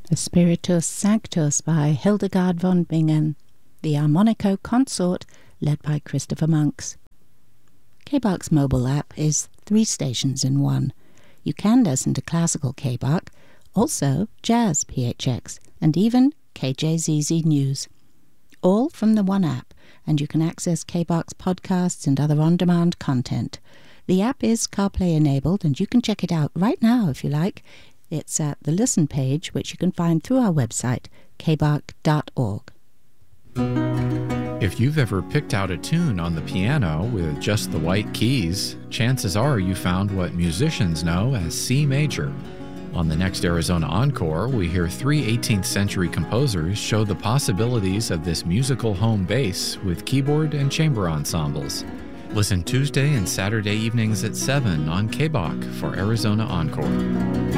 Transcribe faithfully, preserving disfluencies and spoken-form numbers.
The Spiritus Sanctus by Hildegard von Bingen, the Armonico Consort led by Christopher Monks. K B A R's mobile app is three stations in one. You can listen to classical K B A R, also jazz P H X, and even K J Z Z News. All from the one app, and you can access K B A R's podcasts and other on-demand content. The app is CarPlay enabled, and you can check it out right now if you like. It's at the Listen page, which you can find through our website, k b a r dot org. If you've ever picked out a tune on the piano with just the white keys, chances are you found what musicians know as C major. On the next Arizona Encore, we hear three eighteenth century composers show the possibilities of this musical home base with keyboard and chamber ensembles. Listen Tuesday and Saturday evenings at seven on K B A R for Arizona Encore.